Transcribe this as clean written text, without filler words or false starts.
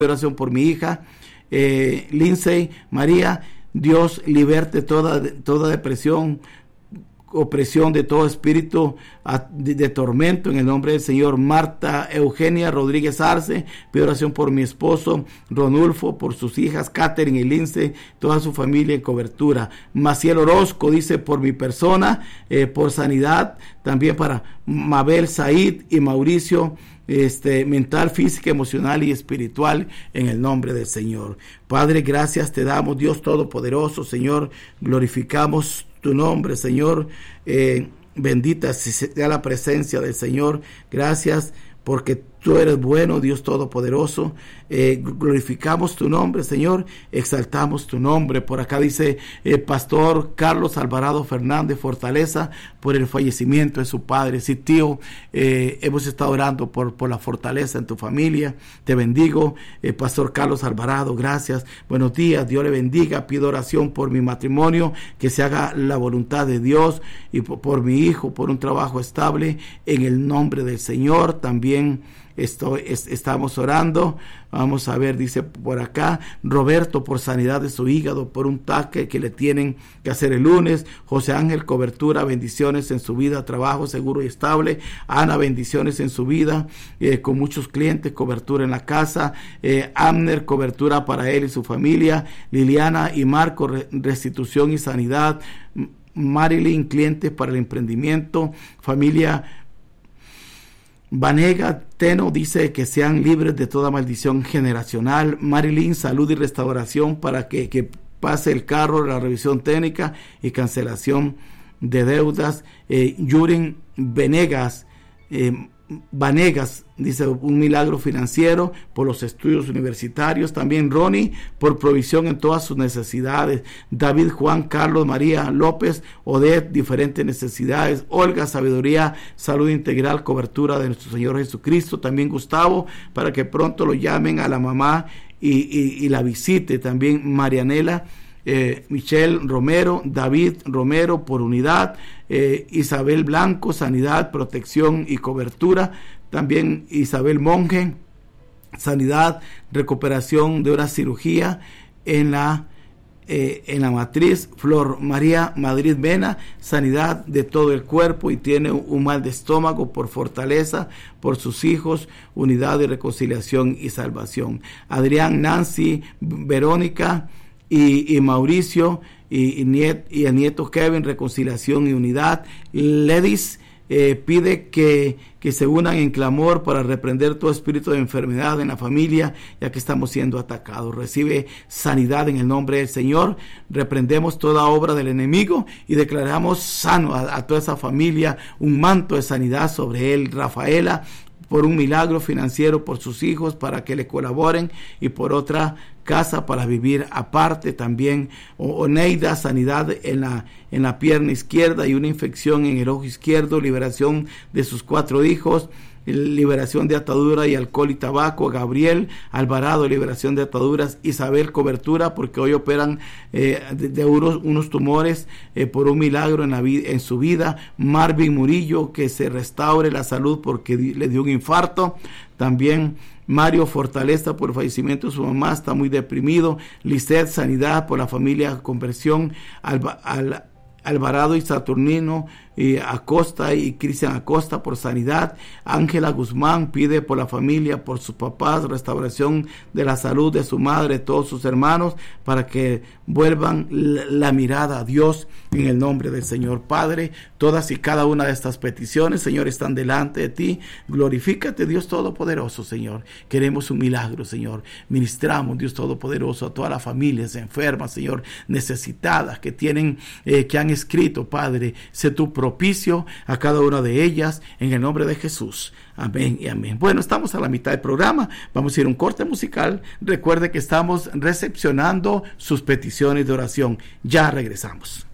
oración por mi hija, Lindsay María. Dios liberte toda depresión, opresión de todo espíritu de tormento en el nombre del Señor. Marta Eugenia Rodríguez Arce, pido oración por mi esposo Ronulfo, por sus hijas Catherine y Lince, toda su familia en cobertura. Maciel Orozco dice por mi persona, por sanidad, también para Mabel Said y Mauricio, mental, física, emocional y espiritual, en el nombre del Señor. Padre, gracias te damos, Dios Todopoderoso, Señor, glorificamos tu nombre, Señor, bendita sea la presencia del Señor. Gracias porque tú eres bueno, Dios Todopoderoso. Glorificamos tu nombre, Señor, exaltamos tu nombre. Por acá dice Pastor Carlos Alvarado Fernández Fortaleza, por el fallecimiento de su padre. Sí, tío, hemos estado orando por la fortaleza en tu familia. Te bendigo, Pastor Carlos Alvarado, gracias. Buenos días, Dios le bendiga. Pido oración por mi matrimonio, que se haga la voluntad de Dios, y por mi hijo, por un trabajo estable, en el nombre del Señor. También estamos orando. Vamos a ver, dice por acá Roberto, por sanidad de su hígado, por un taque que le tienen que hacer el lunes. José Ángel, cobertura, bendiciones en su vida, trabajo seguro y estable. Ana, bendiciones en su vida, con muchos clientes, cobertura en la casa. Amner, cobertura para él y su familia. Liliana y Marco, restitución y sanidad. Marilyn, clientes para el emprendimiento. Familia Vanega Teno dice que sean libres de toda maldición generacional. Marilyn, salud y restauración para que pase el carro, la revisión técnica y cancelación de deudas. Yurin Vanegas dice un milagro financiero por los estudios universitarios. También Ronnie, por provisión en todas sus necesidades. David, Juan, Carlos, María, López, Odette, diferentes necesidades. Olga, sabiduría, salud integral, cobertura de nuestro Señor Jesucristo. También Gustavo, para que pronto lo llamen a la mamá y la visite. También Marianela, Michelle Romero, David Romero, por unidad. Isabel Blanco, sanidad, protección y cobertura. También Isabel Monge, sanidad, recuperación de una cirugía en la matriz. Flor María Madrid Mena, sanidad de todo el cuerpo y tiene un mal de estómago, por fortaleza, por sus hijos, unidad y reconciliación y salvación. Adrián, Nancy, Verónica y Mauricio y el nieto Kevin, reconciliación y unidad. Ledis pide que se unan en clamor para reprender todo espíritu de enfermedad en la familia, ya que estamos siendo atacados. Recibe sanidad en el nombre del Señor. Reprendemos toda obra del enemigo y declaramos sano a toda esa familia, un manto de sanidad sobre él. Rafaela, por un milagro financiero por sus hijos, para que le colaboren, y por otra casa para vivir aparte. También Oneida, sanidad en la pierna izquierda y una infección en el ojo izquierdo. Liberación de sus 4 hijos, liberación de atadura y alcohol y tabaco. Gabriel Alvarado, liberación de ataduras. Isabel, cobertura, porque hoy operan de unos tumores, por un milagro en su vida. Marvin Murillo, que se restaure la salud porque le dio un infarto. También Mario, fortaleza por el fallecimiento de su mamá, está muy deprimido. Lisette, sanidad por la familia, conversión. Alvarado y Saturnino Acosta y Cristian Acosta, por sanidad. Ángela Guzmán pide por la familia, por sus papás, restauración de la salud de su madre, de todos sus hermanos, para que vuelvan la mirada a Dios, en el nombre del Señor. Padre, todas y cada una de estas peticiones, Señor, están delante de ti. Glorifícate, Dios Todopoderoso, Señor. Queremos un milagro, Señor. Ministramos, Dios Todopoderoso, a todas las familias enfermas, Señor, necesitadas, que han escrito, Padre. Sé tú propicio a cada una de ellas, en el nombre de Jesús. Amén y amén. Bueno, estamos a la mitad del programa. Vamos a ir a un corte musical. Recuerde que estamos recepcionando sus peticiones de oración. Ya regresamos.